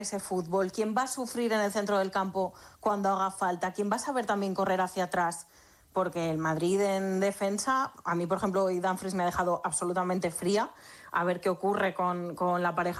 ese fútbol, quién va a sufrir en el centro del campo cuando haga falta, quién va a saber también correr hacia atrás, porque el Madrid en defensa, a mí por ejemplo hoy Dumfries me ha dejado absolutamente fría, a ver qué ocurre con la pareja